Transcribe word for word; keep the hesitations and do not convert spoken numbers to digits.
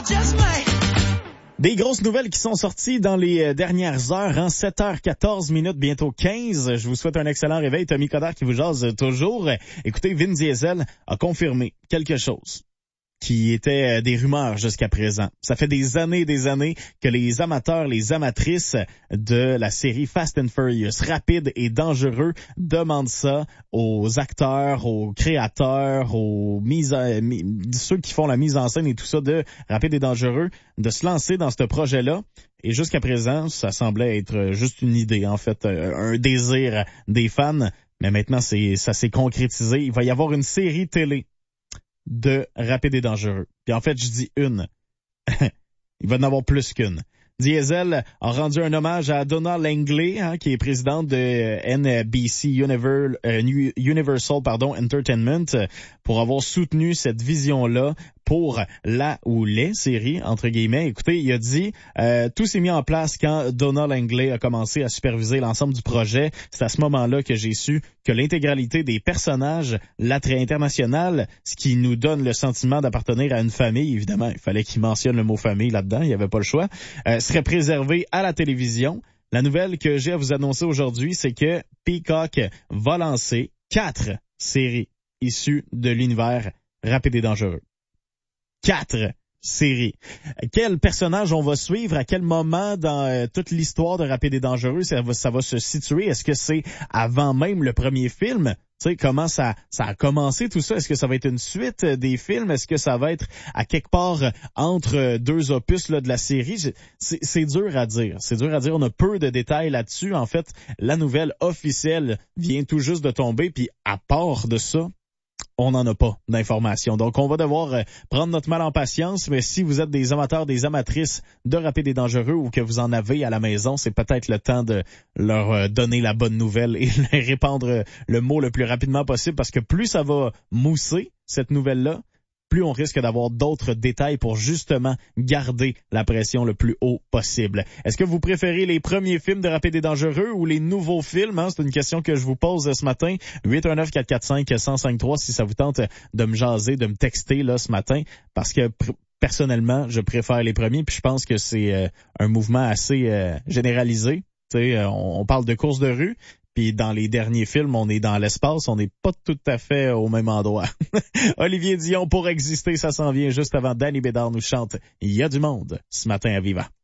Des grosses nouvelles qui sont sorties dans les dernières heures, en sept heures quatorze minutes, bientôt quinze. Je vous souhaite un excellent réveil. Tommy Coderre qui vous jase toujours. Écoutez, Vin Diesel a confirmé quelque chose qui était des rumeurs jusqu'à présent. Ça fait des années et des années que les amateurs, les amatrices de la série Fast and Furious, rapide et dangereux, demandent ça aux acteurs, aux créateurs, aux mises à, mi, ceux qui font la mise en scène et tout ça de Rapide et dangereux, de se lancer dans ce projet-là. Et jusqu'à présent, ça semblait être juste une idée, en fait, un désir des fans. Mais maintenant, c'est, ça s'est concrétisé. Il va y avoir une série télé de Rapide et dangereux. Puis en fait, je dis une. Il va en avoir plus qu'une. Diesel a rendu un hommage à Donna Langley, hein, qui est présidente de N B C Universal, euh, Universal pardon, Entertainment, pour avoir soutenu cette vision-là pour la ou les séries, entre guillemets. Écoutez, il a dit, euh, tout s'est mis en place quand Donna Langley a commencé à superviser l'ensemble du projet. C'est à ce moment-là que j'ai su que l'intégralité des personnages, l'attrait international, ce qui nous donne le sentiment d'appartenir à une famille, évidemment, il fallait qu'il mentionne le mot famille là-dedans, il n'y avait pas le choix, euh, serait préservé à la télévision. La nouvelle que j'ai à vous annoncer aujourd'hui, c'est que Peacock va lancer quatre séries issues de l'univers Rapide et dangereux. Quatre séries. Quel personnage on va suivre? À quel moment dans euh, toute l'histoire de Rapide et dangereux ça va, ça va se situer? Est-ce que c'est avant même le premier film? Tu sais, comment ça, ça a commencé tout ça? Est-ce que ça va être une suite des films? Est-ce que ça va être à quelque part entre deux opus là, de la série? C'est, c'est dur à dire. C'est dur à dire. On a peu de détails là-dessus. En fait, la nouvelle officielle vient tout juste de tomber. Puis à part de ça, on n'en a pas d'informations. Donc, on va devoir euh, prendre notre mal en patience, mais si vous êtes des amateurs, des amatrices de Rapide et dangereux ou que vous en avez à la maison, c'est peut-être le temps de leur euh, donner la bonne nouvelle et répandre euh, le mot le plus rapidement possible parce que plus ça va mousser, cette nouvelle-là, plus on risque d'avoir d'autres détails pour justement garder la pression le plus haut possible. Est-ce que vous préférez les premiers films de Rapide et dangereux ou les nouveaux films? Hein? C'est une question que je vous pose ce matin. huit un neuf quatre quatre cinq un zéro cinq trois si ça vous tente de me jaser, de me texter là ce matin. Parce que pr- personnellement, je préfère les premiers. Puis je pense que c'est euh, un mouvement assez euh, généralisé. Tu sais, euh, on, on parle de course de rue. Puis dans les derniers films, on est dans l'espace, on n'est pas tout à fait au même endroit. Olivier Dion, pour exister, ça s'en vient juste avant Danny Bédard nous chante « Il y a du monde » ce matin à Viva.